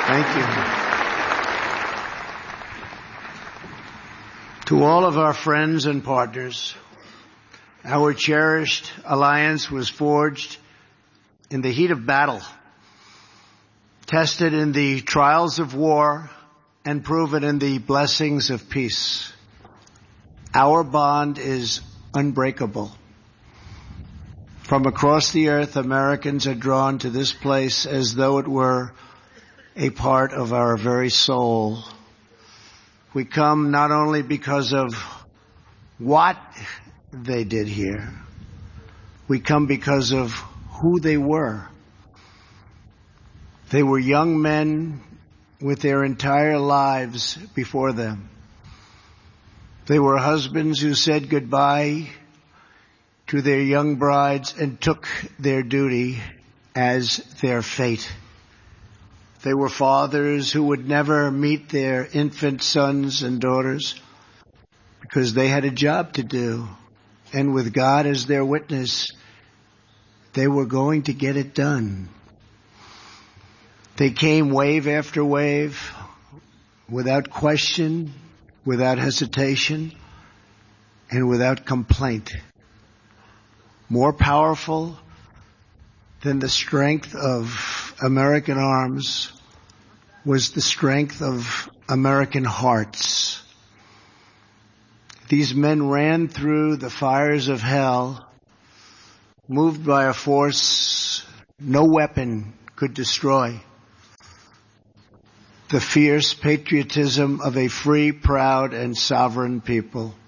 Thank you. To all of our friends and partners, our cherished alliance was forged in the heat of battle, tested in the trials of war, and proven in the blessings of peace. Our bond is unbreakable. From across the earth, Americans are drawn to this place as though it were a part of our very soul. We come not only because of what they did here, we come because of who they were. They were young men with their entire lives before them. They were husbands who said goodbye to their young brides and took their duty as their fate. They were fathers who would never meet their infant sons and daughters because they had a job to do. And with God as their witness, they were going to get it done. They came wave after wave, without question, without hesitation, and without complaint. More powerful than the strength of American arms was the strength of American hearts. These men ran through the fires of hell, moved by a force no weapon could destroy. The fierce patriotism of a free, proud, and sovereign people.